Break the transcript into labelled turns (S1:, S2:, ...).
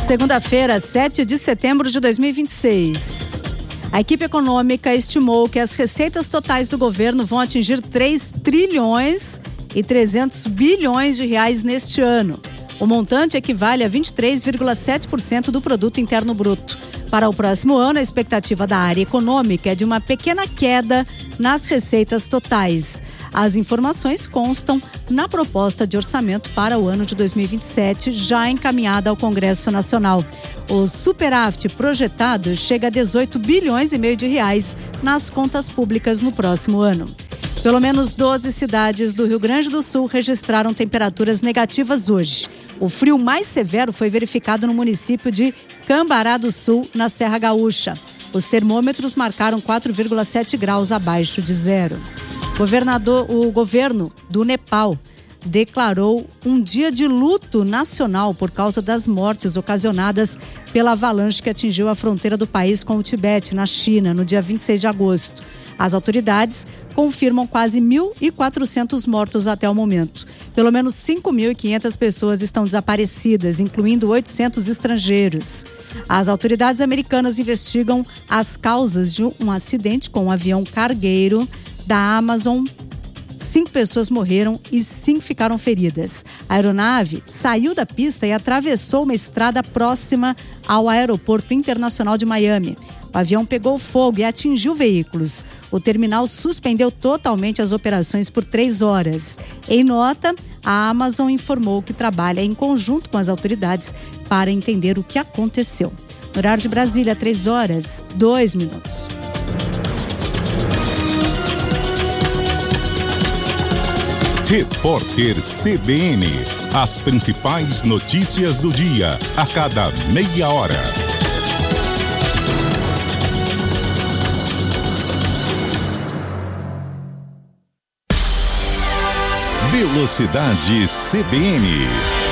S1: Segunda-feira, 7 de setembro de 2026. A equipe econômica estimou que as receitas totais do governo vão atingir 3 trilhões e 300 bilhões de reais neste ano. O montante equivale a 23,7% do produto interno bruto. Para o próximo ano, a expectativa da área econômica é de uma pequena queda nas receitas totais. As informações constam na proposta de orçamento para o ano de 2027, já encaminhada ao Congresso Nacional. O superávit projetado chega a 18 bilhões e meio de reais nas contas públicas no próximo ano. Pelo menos 12 cidades do Rio Grande do Sul registraram temperaturas negativas hoje. O frio mais severo foi verificado no município de Cambará do Sul, na Serra Gaúcha. Os termômetros marcaram 4,7 graus abaixo de zero. O governo do Nepal declarou um dia de luto nacional por causa das mortes ocasionadas pela avalanche que atingiu a fronteira do país com o Tibete, na China, no dia 26 de agosto. As autoridades confirmam quase 1.400 mortos até o momento. Pelo menos 5.500 pessoas estão desaparecidas, incluindo 800 estrangeiros. As autoridades americanas investigam as causas de um acidente com um avião cargueiro da Amazon. 5 pessoas morreram e 5 ficaram feridas. A aeronave saiu da pista e atravessou uma estrada próxima ao Aeroporto Internacional de Miami. O avião pegou fogo e atingiu veículos. O terminal suspendeu totalmente as operações por 3 horas. Em nota, a Amazon informou que trabalha em conjunto com as autoridades para entender o que aconteceu. No horário de Brasília, 3h02.
S2: Repórter CBN. As principais notícias do dia, a cada meia hora. Velocidade CBN.